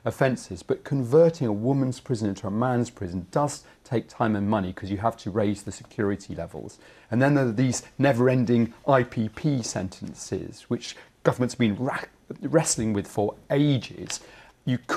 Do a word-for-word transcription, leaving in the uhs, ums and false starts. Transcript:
offences, but converting a woman's prison into a man's prison does take time and money because you have to raise the security levels. And then there are these never-ending I P P sentences, which governments have been ra- wrestling with for ages. You